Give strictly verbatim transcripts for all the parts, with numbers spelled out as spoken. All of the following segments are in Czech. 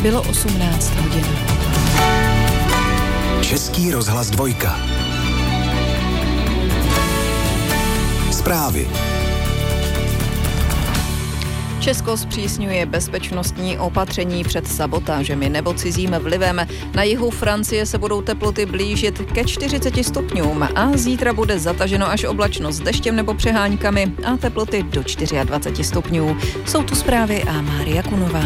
Bylo osmnáct hodin. Český rozhlas dvojka. Zprávy. Česko zpřísňuje bezpečnostní opatření před sabotážemi nebo cizím vlivem. Na jihu Francie se budou teploty blížit ke čtyřiceti stupňům a zítra bude zataženo až oblačno s deštěm nebo přeháňkami a teploty do dvaceti čtyř stupňů. Jsou tu zprávy a Mária Kunová.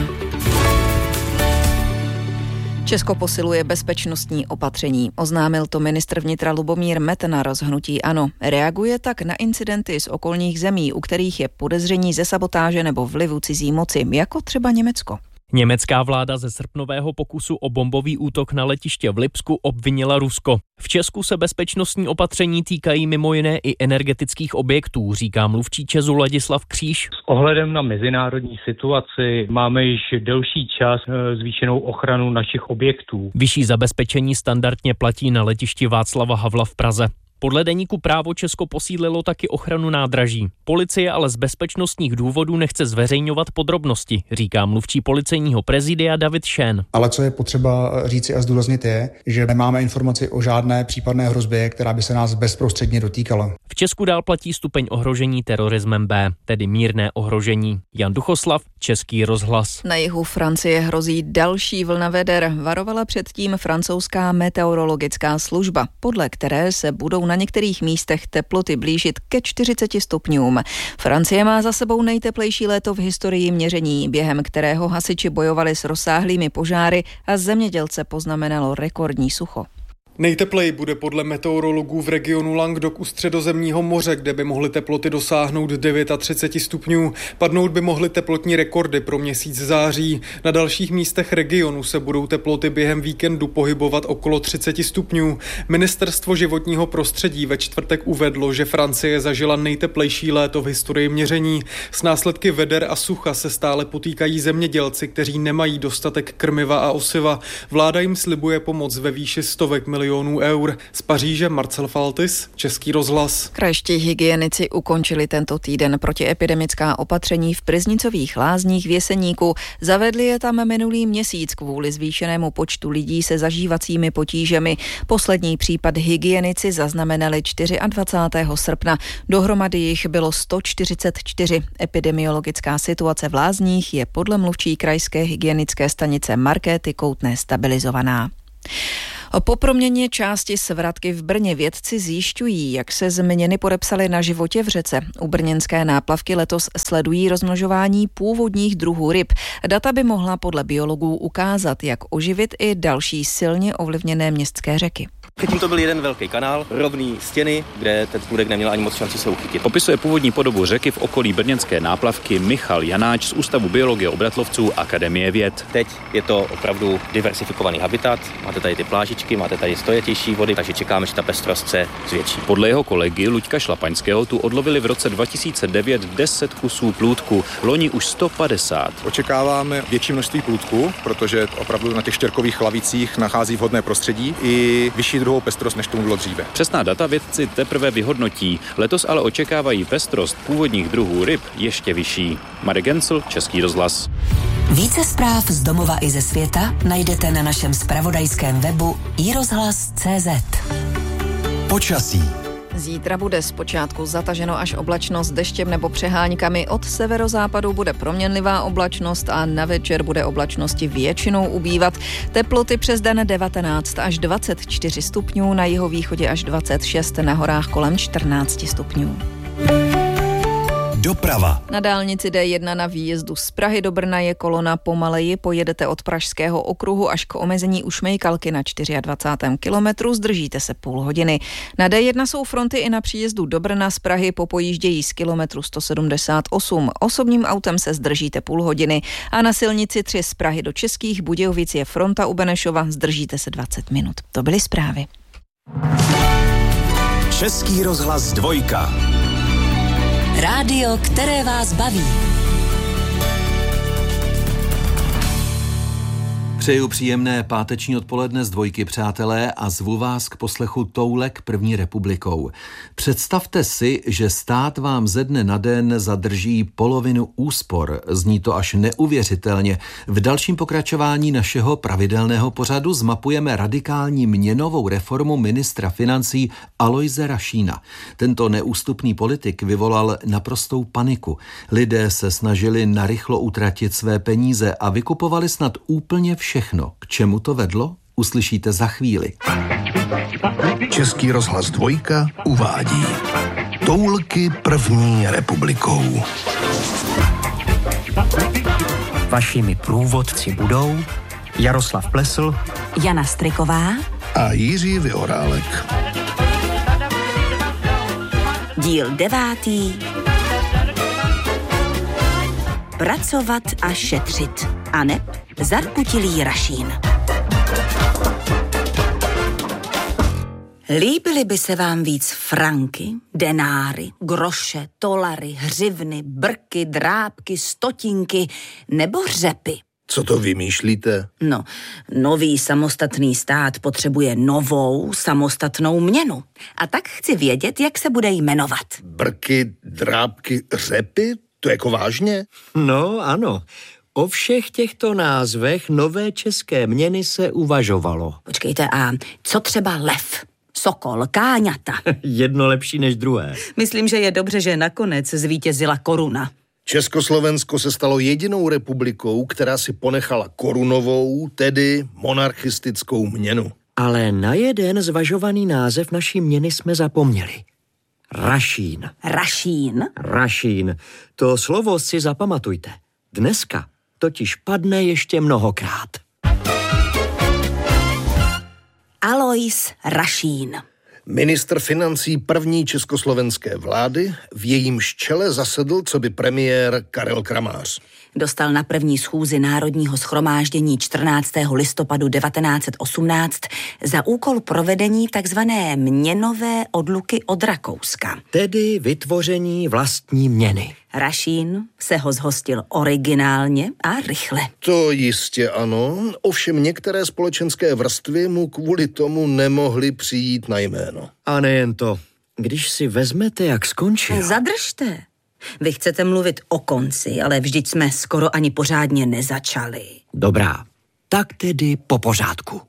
Česko posiluje bezpečnostní opatření. Oznámil to ministr vnitra Lubomír Metnar z hnutí ANO. Reaguje tak na incidenty z okolních zemí, u kterých je podezření ze sabotáže nebo vlivu cizí moci, jako třeba Německo. Německá vláda ze srpnového pokusu o bombový útok na letiště v Lipsku obvinila Rusko. V Česku se bezpečnostní opatření týkají mimo jiné i energetických objektů, říká mluvčí ČEZu Ladislav Kříž. S ohledem na mezinárodní situaci máme již delší čas zvýšenou ochranu našich objektů. Vyšší zabezpečení standardně platí na letišti Václava Havla v Praze. Podle deníku Právo Česko posílilo taky ochranu nádraží. Policie ale z bezpečnostních důvodů nechce zveřejňovat podrobnosti, říká mluvčí policejního prezidia David Šén. Ale co je potřeba říci a zdůraznit je, že nemáme informaci o žádné případné hrozbě, která by se nás bezprostředně dotýkala. V Česku dál platí stupeň ohrožení terorismem B, tedy mírné ohrožení. Jan Duchoslav, Český rozhlas. Na jihu Francie hrozí další vlna veder. Varovala předtím francouzská meteorologická služba, podle které se budou na některých místech teploty blížit ke čtyřiceti stupňům. Francie má za sebou nejteplejší léto v historii měření, během kterého hasiči bojovali s rozsáhlými požáry a zemědělce poznamenalo rekordní sucho. Nejtepleji bude podle meteorologů v regionu Languedoc u Středozemního moře, kde by mohly teploty dosáhnout třiceti devíti stupňů. Padnout by mohly teplotní rekordy pro měsíc září. Na dalších místech regionu se budou teploty během víkendu pohybovat okolo třiceti stupňů. Ministerstvo životního prostředí ve čtvrtek uvedlo, že Francie zažila nejteplejší léto v historii měření. S následky veder a sucha se stále potýkají zemědělci, kteří nemají dostatek krmiva a osiva. Vláda jim slibuje pomoc ve výši stovek milionů eur. Z Paříže Marcel Faltis, Český rozhlas. Krajští hygienici ukončili tento týden protiepidemická opatření v Pryznicových lázních v Jeseníku. Zavedli je tam minulý měsíc kvůli zvýšenému počtu lidí se zažívacími potížemi. Poslední případ hygienici zaznamenali dvacátého čtvrtého srpna. Dohromady jich bylo sto čtyřicet čtyři. Epidemiologická situace v lázních je podle mluvčí krajské hygienické stanice Markéty Koutné stabilizovaná. Po proměně části svratky v Brně vědci zjišťují, jak se změny podepsaly na životě v řece. U brněnské náplavky letos sledují rozmnožování původních druhů ryb. Data by mohla podle biologů ukázat, jak oživit i další silně ovlivněné městské řeky. Předtím to byl jeden velký kanál, rovný stěny, kde ten průdek neměl ani moc šanci se uchytit. Popisuje původní podobu řeky v okolí brněnské náplavky Michal Janáč z Ústavu biologie obratlovců Akademie věd. Teď je to opravdu diversifikovaný habitat, máte tady ty plážičky, máte tady stojetější vody, takže čekáme, že ta pestrost se zvětší. Podle jeho kolegy Luďka Šlapaňského tu odlovili v roce dva tisíce devět deset kusů plůdku, loni už sto padesát. Očekáváme větší množství plůdku, protože opravdu na těch štěrkových lavicích nachází vhodné prostředí i vyšší druhou pestrost, než tomu bylo dříve. Přesná data vědci teprve vyhodnotí. Letos ale očekávají pestrost původních druhů ryb ještě vyšší. Marek Gencl, Český rozhlas. Více zpráv z domova i ze světa najdete na našem zpravodajském webu i rozhlas tečka cé zet. Počasí. Zítra bude zpočátku zataženo až oblačno s deštěm nebo přeháňkami. Od severozápadu bude proměnlivá oblačnost a na večer bude oblačnosti většinou ubývat. Teploty přes den devatenáct až dvacet čtyři stupňů, na jihovýchodě až dvacet šest, na horách kolem čtrnáct stupňů. Doprava. Na dálnici D jedna na výjezdu z Prahy do Brna je kolona pomaleji, pojedete od Pražského okruhu až k omezení u Šmejkalky na dvacátém čtvrtém kilometru, zdržíte se půl hodiny. Na D jedna jsou fronty i na příjezdu do Brna z Prahy, popojíždějí z kilometru sto sedmdesát osm. Osobním autem se zdržíte půl hodiny a na silnici tři z Prahy do Českých Budějovic je fronta u Benešova, zdržíte se dvacet minut. To byly zprávy. Český rozhlas dvojka. Rádio, které vás baví. Přeju příjemné páteční odpoledne z Dvojky, přátelé, a zvu vás k poslechu Toulek první republikou. Představte si, že stát vám ze dne na den zadrží polovinu úspor. Zní to až neuvěřitelně. V dalším pokračování našeho pravidelného pořadu zmapujeme radikální měnovou reformu ministra financí Alojze Rašína. Tento neústupný politik vyvolal naprostou paniku. Lidé se snažili narychlo utratit své peníze a vykupovali snad úplně všechno. K čemu to vedlo? Uslyšíte za chvíli. Český rozhlas Dvojka uvádí Toulky první republikou. Vašimi průvodci budou Jaroslav Plesl, Jana Striková a Jiří Vyhorálek. Díl devátý. Pracovat a šetřit. Aneb zarputilý Rašín. Líbily by se vám víc franky, denáry, groše, tolary, hřivny, brky, drápky, stotinky nebo řepy? Co to vymýšlíte? No, nový samostatný stát potřebuje novou samostatnou měnu. A tak chci vědět, jak se bude jmenovat. Brky, drápky, řepy? To jako vážně? No, ano. O všech těchto názvech nové české měny se uvažovalo. Počkejte, a co třeba lev? Sokol, káňata. Jedno lepší než druhé. Myslím, že je dobře, že nakonec zvítězila koruna. Československo se stalo jedinou republikou, která si ponechala korunovou, tedy monarchistickou měnu. Ale na jeden zvažovaný název naší měny jsme zapomněli. Rašín. Rašín? Rašín. To slovo si zapamatujte. Dneska totiž padne ještě mnohokrát. Alojz Rašín. Ministr financí první československé vlády, v jejímž čele zasedl coby premiér Karel Kramář. Dostal na první schůzi Národního shromáždění čtrnáctého listopadu devatenáct set osmnáct za úkol provedení takzvané měnové odluky od Rakouska. Tedy vytvoření vlastní měny. Rašín se ho zhostil originálně a rychle. To jistě ano, ovšem některé společenské vrstvy mu kvůli tomu nemohly přijít na jméno. A nejen to, když si vezmete, jak skončil. Zadržte. Vy chcete mluvit o konci, ale vždyť jsme skoro ani pořádně nezačali. Dobrá, tak tedy po pořádku.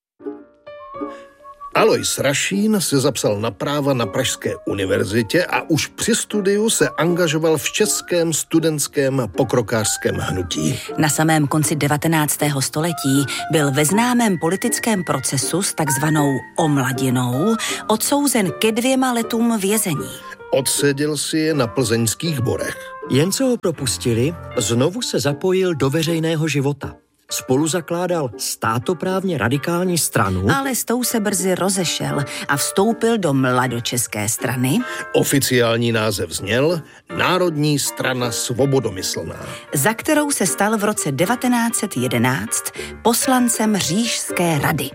Alojz Rašín se zapsal na práva na Pražské univerzitě a už při studiu se angažoval v českém studentském pokrokářském hnutí. Na samém konci devatenáctého století byl ve známém politickém procesu s takzvanou omladinou odsouzen ke dvěma letům vězení. Odseděl si je na plzeňských borech. Jen co ho propustili, znovu se zapojil do veřejného života. Spolu zakládal státoprávně radikální stranu. Ale s tou se brzy rozešel a vstoupil do mladočeské strany. Oficiální název zněl Národní strana svobodomyslná, za kterou se stal v roce devatenáct set jedenáct poslancem Říšské rady.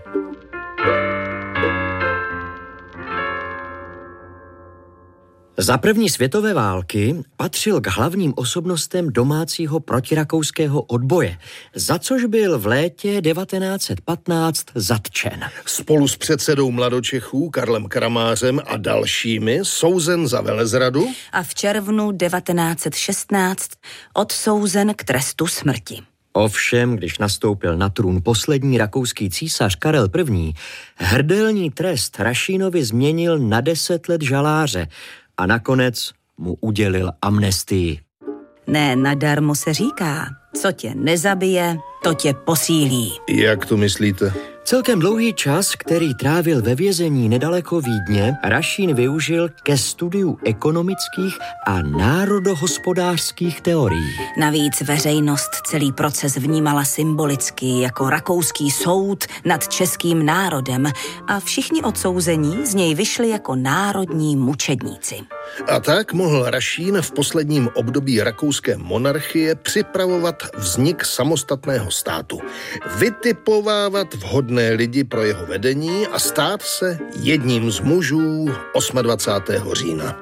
Za první světové války patřil k hlavním osobnostem domácího protirakouského odboje, za což byl v létě devatenáct set patnáct zatčen. Spolu s předsedou mladočechů Karlem Kramářem a dalšími souzen za velezradu a v červnu devatenáct set šestnáct odsouzen k trestu smrti. Ovšem, když nastoupil na trůn poslední rakouský císař Karel I., hrdelní trest Rašínovi změnil na deset let žaláře a nakonec mu udělil amnestii. Ne nadarmo se říká, co tě nezabije, to tě posílí. Jak to myslíte? Celkem dlouhý čas, který trávil ve vězení nedaleko Vídně, Rašín využil ke studiu ekonomických a národohospodářských teorií. Navíc veřejnost celý proces vnímala symbolicky jako rakouský soud nad českým národem a všichni odsouzení z něj vyšli jako národní mučedníci. A tak mohl Rašín v posledním období rakouské monarchie připravovat vznik samostatného státu, vytipovávat vhodné lidi pro jeho vedení a stát se jedním z mužů dvacátého osmého října.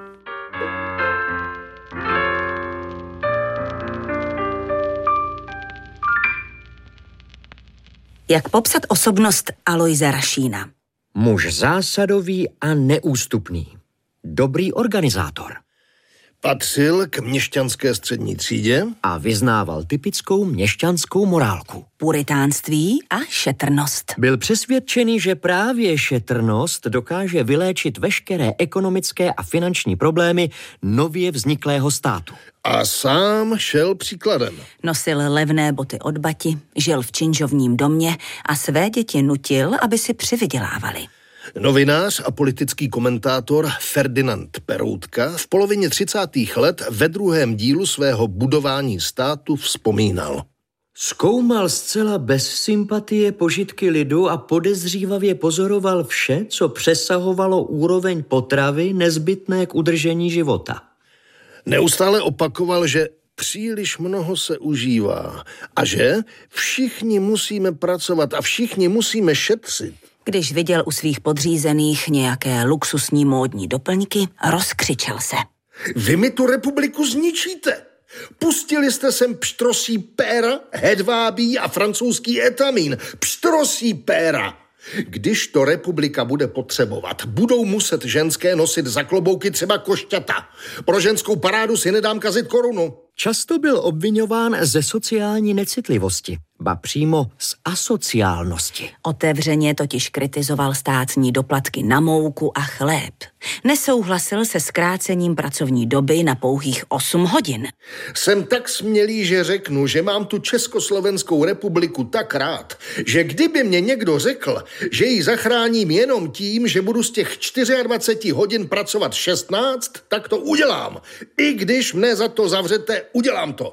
Jak popsat osobnost Alojze Rašína? Muž zásadový a neústupný. Dobrý organizátor. Patřil k měšťanské střední třídě a vyznával typickou měšťanskou morálku. Puritánství a šetrnost. Byl přesvědčený, že právě šetrnost dokáže vyléčit veškeré ekonomické a finanční problémy nově vzniklého státu. A sám šel příkladem. Nosil levné boty od bati, žil v činžovním domě a své děti nutil, aby si přivydělávali. Novinář a politický komentátor Ferdinand Peroutka v polovině třicátých let ve druhém dílu svého Budování státu vzpomínal. Zkoumal zcela bez sympatie požitky lidu a podezřívavě pozoroval vše, co přesahovalo úroveň potravy nezbytné k udržení života. Neustále opakoval, že příliš mnoho se užívá a že všichni musíme pracovat a všichni musíme šetřit. Když viděl u svých podřízených nějaké luxusní módní doplňky, rozkřičel se. Vy mi tu republiku zničíte. Pustili jste sem pštrosí péra, hedvábí a francouzský etamín. Pštrosí péra. Když to republika bude potřebovat, budou muset ženské nosit za klobouky třeba košťata. Pro ženskou parádu si nedám kazit korunu. Často byl obviňován ze sociální necitlivosti, ba přímo z asociálnosti. Otevřeně totiž kritizoval státní doplatky na mouku a chléb. Nesouhlasil se zkrácením pracovní doby na pouhých osm hodin. Jsem tak smělý, že řeknu, že mám tu Československou republiku tak rád, že kdyby mě někdo řekl, že ji zachráním jenom tím, že budu z těch dvacet čtyři hodin pracovat šestnáct, tak to udělám. I když mne za to zavřete, udělám to.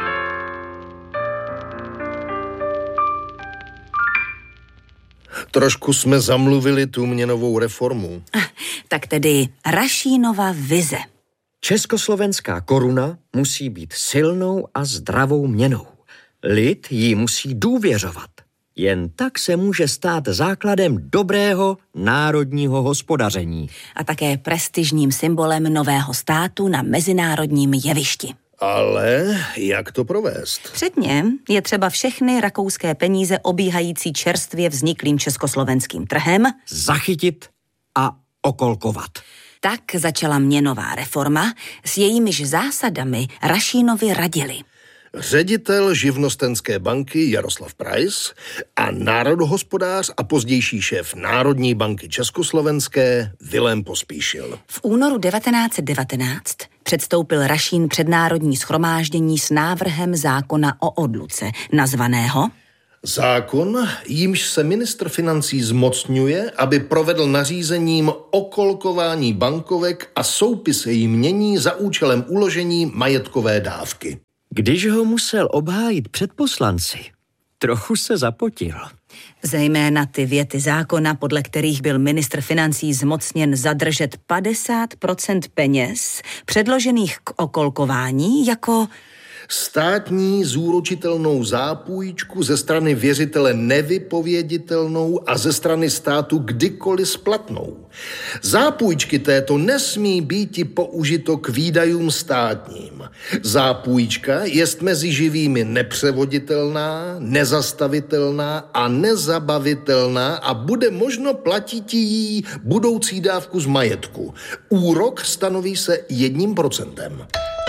Trošku jsme zamluvili tu měnovou reformu. Tak tedy Rašínova vize. Československá koruna musí být silnou a zdravou měnou. Lid jí musí důvěřovat. Jen tak se může stát základem dobrého národního hospodaření. A také prestižním symbolem nového státu na mezinárodním jevišti. Ale jak to provést? Předně je třeba všechny rakouské peníze obíhající čerstvě vzniklým československým trhem zachytit a okolkovat. Tak začala měnová reforma, s jejímiž zásadami Rašínovi radili ředitel živnostenské banky Jaroslav Preiss a národohospodář a pozdější šéf Národní banky československé Vilém Pospíšil. V únoru devatenáct set devatenáct předstoupil Rašín před Národní shromáždění s návrhem zákona o odluce, nazvaného zákon, jímž se ministr financí zmocňuje, aby provedl nařízením okolkování bankovek a soupis její mění za účelem uložení majetkové dávky. Když ho musel obhájit před poslanci, trochu se zapotil. Zejména ty věty zákona, podle kterých byl ministr financí zmocněn zadržet padesát procent peněz předložených k okolkování jako státní zúročitelnou zápůjčku ze strany věřitele nevypověditelnou a ze strany státu kdykoliv splatnou. Zápůjčky této nesmí býti použito k výdajům státním. Zápůjčka jest mezi živými nepřevoditelná, nezastavitelná a nezabavitelná a bude možno platit jí budoucí dávku z majetku. Úrok stanoví se jedním procentem.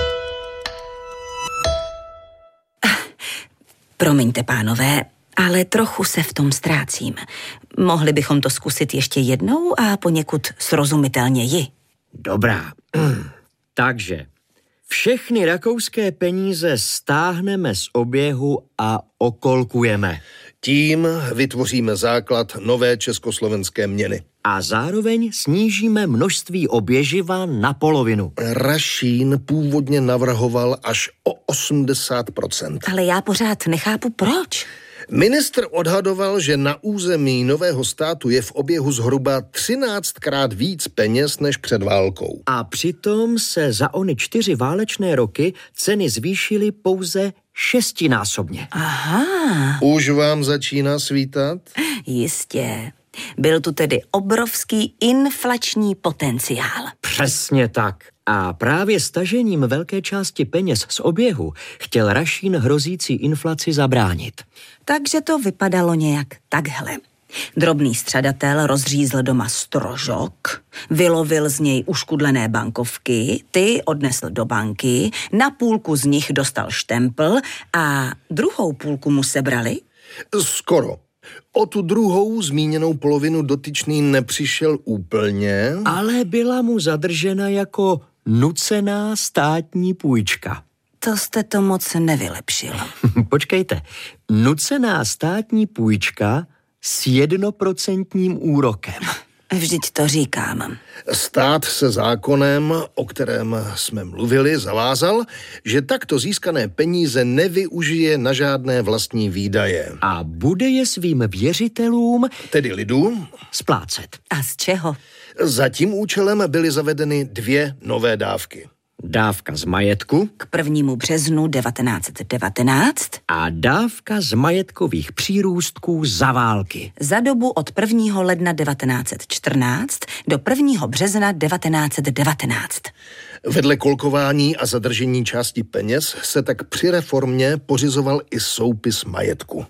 Promiňte, pánové, ale trochu se v tom ztrácím. Mohli bychom to zkusit ještě jednou a poněkud srozumitelněji. Dobrá. Takže všechny rakouské peníze stáhneme z oběhu a okolkujeme. Tím vytvoříme základ nové československé měny. A zároveň snížíme množství oběživa na polovinu. Rašín původně navrhoval až o osmdesát procent. Ale já pořád nechápu proč. Ministr odhadoval, že na území nového státu je v oběhu zhruba třináctkrát víc peněz než před válkou. A přitom se za ony čtyři válečné roky ceny zvýšily pouze šestinásobně. Aha. Už vám začíná svítat? Jistě. Byl tu tedy obrovský inflační potenciál. Přesně tak. A právě stažením velké části peněz z oběhu chtěl Rašín hrozící inflaci zabránit. Takže to vypadalo nějak takhle. Drobný střadatel rozřízl doma strožok, vylovil z něj uškudlené bankovky, ty odnesl do banky, na půlku z nich dostal štempl a druhou půlku mu sebrali? Skoro. O tu druhou zmíněnou polovinu dotyčný nepřišel úplně. Ale byla mu zadržena jako nucená státní půjčka. To jste to moc nevylepšil. Počkejte, nucená státní půjčka s jednoprocentním úrokem. Vždyť to říkám. Stát se zákonem, o kterém jsme mluvili, zavázal, že takto získané peníze nevyužije na žádné vlastní výdaje. A bude je svým věřitelům, tedy lidu, splácet. A z čeho? Za tím účelem byly zavedeny dvě nové dávky. Dávka z majetku k prvnímu březnu devatenáct devatenáct a dávka z majetkových přírůstků za války. Za dobu od prvního ledna devatenáct čtrnáct do prvního března devatenáct devatenáct. Vedle kolkování a zadržení části peněz se tak při reformě pořizoval i soupis majetku.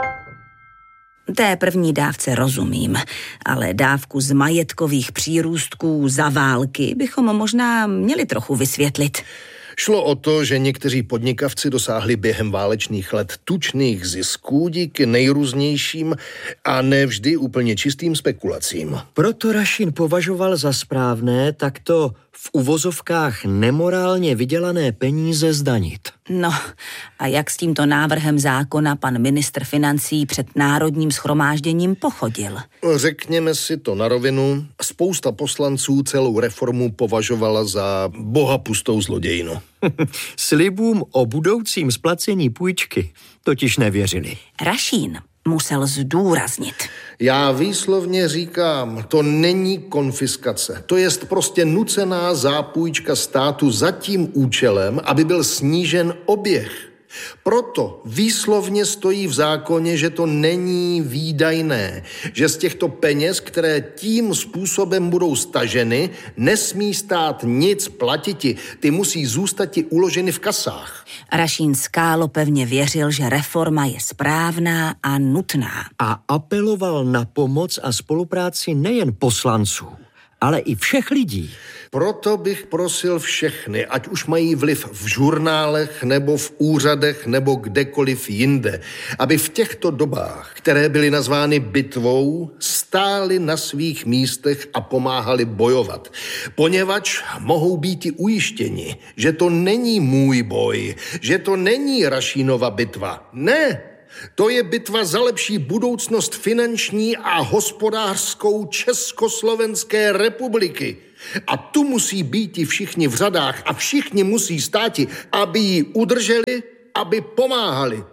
Té první dávce rozumím, ale dávku z majetkových přírůstků za války bychom možná měli trochu vysvětlit. Šlo o to, že někteří podnikavci dosáhli během válečných let tučných zisků díky nejrůznějším a nevždy úplně čistým spekulacím. Proto Rašín považoval za správné takto v uvozovkách nemorálně vydělané peníze zdanit. No, a jak s tímto návrhem zákona pan ministr financí před Národním shromážděním pochodil? Řekněme si to na rovinu, spousta poslanců celou reformu považovala za bohapustou zlodějinu. Slibům o budoucím splacení půjčky totiž nevěřili. Rašín musel zdůraznit. Já výslovně říkám, to není konfiskace. To jest prostě nucená zápůjčka státu za tím účelem, aby byl snížen oběh. Proto výslovně stojí v zákoně, že to není výdajné, že z těchto peněz, které tím způsobem budou staženy, nesmí stát nic platiti. Ty musí zůstati uloženy v kasách. Rašín skálopevně věřil, že reforma je správná a nutná. A apeloval na pomoc a spolupráci nejen poslanců, ale i všech lidí. Proto bych prosil všechny, ať už mají vliv v žurnálech, nebo v úřadech, nebo kdekoliv jinde, aby v těchto dobách, které byly nazvány bitvou, stáli na svých místech a pomáhali bojovat. Poněvadž mohou být i ujištěni, že to není můj boj, že to není Rašínova bitva. Ne! To je bitva za lepší budoucnost finanční a hospodářskou Československé republiky. A tu musí být i všichni v řadách a všichni musí státi, aby ji udrželi, aby pomáhali.